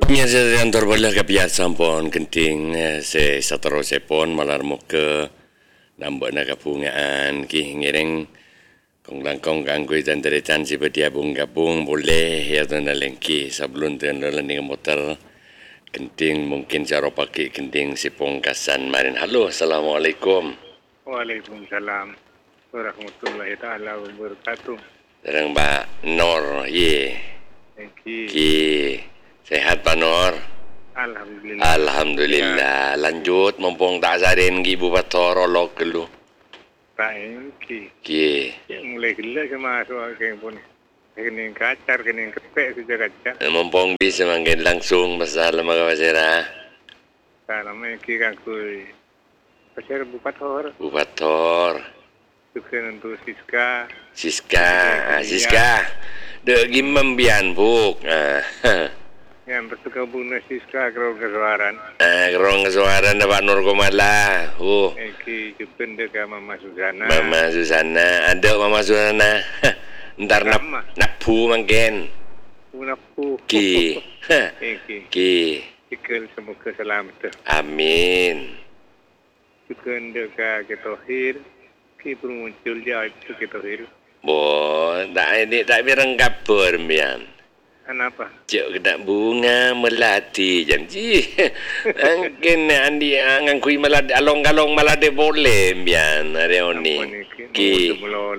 Nya sa kantor bala kapiyasan pon kenting se saterusé pon malar muka nambah na kapungaan ki ngiring kong langkong kanggoy dan deretan si bedia gabung boleh ya tu na lengki sebelum tu na landing motor kenting mungkin cara pakai kenting si pongkasan marin. Halo, assalamualaikum. Waalaikumsalam warahmatullahi taala wabarakatuh. Terang Mbak Nor ye. Ki sehat Pak Nor. Alhamdulillah. Alhamdulillah. Lanjut mumpung tak sarin gi Bupator olok kelu. Taing Ki. mulai gila sama soal kayak pun. Kening kacar, kening kepek sejak kacar. Mumpung bisa manggil langsung masalah makawasira. Salamnya kira kui. Pasir Bupator. Bupator. Sukses untuk Siska. Siska. Dek gimem bian buk. Yang bergabung dengan Siska kerong kesuaran. Kerong kesuaran Pak Nur Komala. Eki jepun dekat Mama Susana. Mama Susana. Ada Mama Susana. Ntar napu mungkin. Napu. Ki. Ki. Ikal semoga selamat. Amin. Juga dekat Ketohir. Ki pun muncul dia itu Ketohir. Tak birang kapur mian. Kenapa? Cik kedak bunga melati janji. Angkin andi angan kui melati along-along melati boleh mian hari ini. Ki.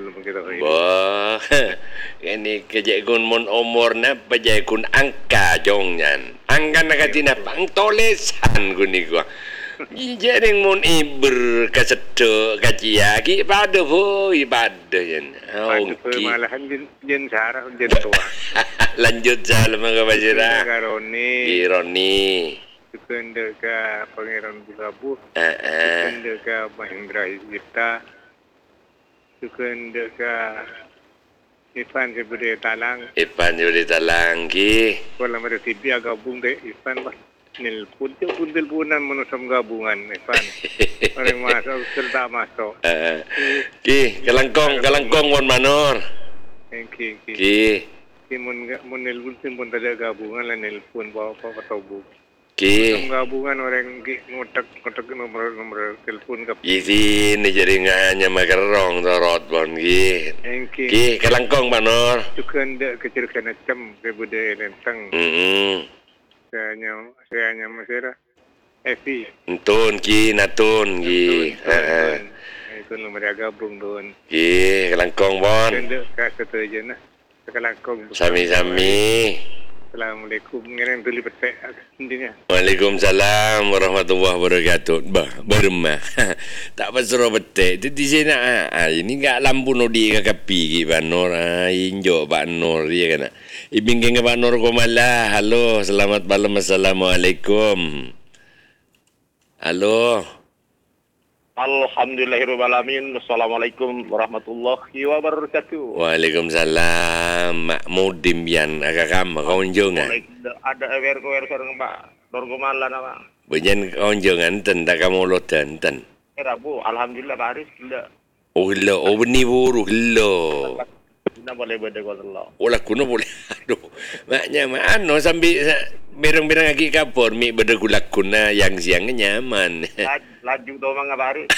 Ini kejak kun mon umur na pajak kun angka jongyan. Angka nak katina pang tolesan kun ni gua. Jadi mun iber kasedo kacia ki pada ibadah jan. Malahan jen sarah jen tua. Lanjut jalan mga basira. Ironi. Sukende ka Pangeran Bukabu. Sukende ka Mahendra Hizipta. Sukende ka Ivan Sebudi Talang. Ki. Kalau mereka tibia gabung deh Ivan bah. Nil puntil-punan menusam gabungan Ivan. Orang masuk serta masuk. Ki kalangkong wan manor. Ki. Mun nelpon pun tak ada gabungan lah nelpon bawa tobu. Ki. Gabungan orang ngotak nomor telepon ke. Isi ni jaringannya makarong torot bon ki. Ki kalangkong manor. Cukan dek kecil kena cem kebudaya lentang. Saya masih Evi. Natun ki. Itu nomor gabung don. Ki kalangkong bon. Dek kasih aja nah. Kalangkong. Sami-sami. Assalamualaikum. Ngereng tuli petek intinya. Waalaikumsalam warahmatullahi wabarakatuh. Bermah. Tak pasro betek. Itu di sini ini enggak lampu nodi ke kapi ki Pak Nur. Injo Pak Nur dia kan. Ibingking Pak Nur Komala. Halo, selamat malam. Assalamualaikum. Halo. Alhamdulillahirrahmanirrahim. Assalamualaikum warahmatullahi wabarakatuh. Waalaikumsalam. Mak Mudim yan agakam kaunjungan. Ada awer sareng Pak Dorgomala nama. Benyen kaunjungan enten tak kamu lo enten. Rabu alhamdulillah Pak Aris gila. Oh beni buru gila. Kita boleh beda Allah. Olah kuno boleh. Aduh. Maknya ano sambil berang-berang lagi kapur mi beda gulakuna yang siangnya nyaman. Laju tu mga Pak Aris.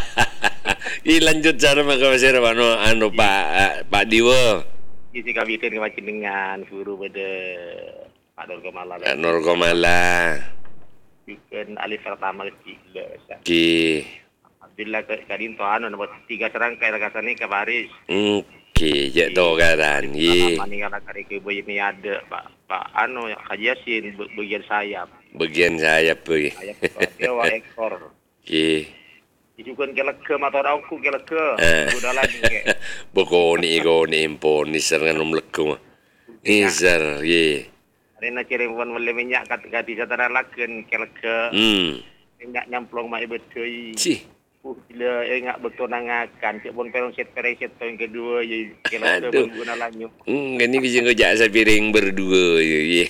Lanjut cara makawasira ano Pak Diwo. Isi kabitin macam dengan suruh pada Pak Dorgomala. Norgomala. Bikin alif pertama gila. Ki. Alhamdulillah kadin tu anu dapat 3 serangkai rakasani ke Pak Aris. Okey, je tu karan. Ye. Mani kana kare ke boy ni ada Pak anu Haji Yasin bagian sayap. Bagian sayap pergi. Sayap dia wa ekor. Ki. Ijukan keleke mata aku keleke. Udah lagi ke. Bogoni impon ni serangan umleku. Izar ye. Arena ciri pun boleh minyak kat di satara laken keleke. Minyak nyamplong mai betui. Ci. Bila ingat betul nangakan cik pun perong set tahun kedua je keleke pun guna lanyu. Ini bisa ngejak saya piring berdua ye.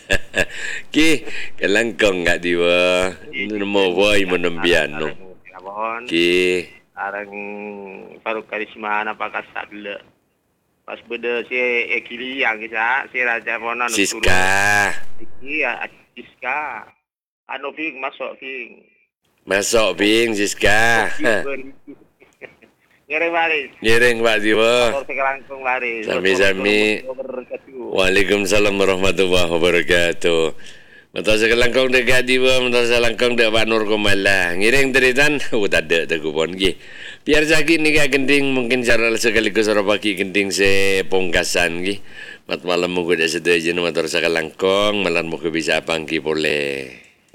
Ki, kalangkong kat diwa. Nemo boy menembian no. Ki. Arang baru karisma apa kasak le. Pas beda si ekili yang kisah si raja monon Siska. Iya, Siska. Anu Fing masuk Fing. Masuk Bing Siska. Ngiring baris. Ngiring Pak Diwa. Motor sekelangkung baris. Sami-sami. Waalaikumsalam warahmatullahi wabarakatuh. Motor sekelangkung dekat Diwa, motor sekelangkung dekat Pak Nur Kumala. Ngiring teritan, tak ada tak kupon gi. Biar sakit ni kak genting mungkin cara sekaligus orang pagi genting se pongkasan gi. Mat malam muka dah sedaya jenuh motor sekelangkung, malam muka bisa pangki boleh.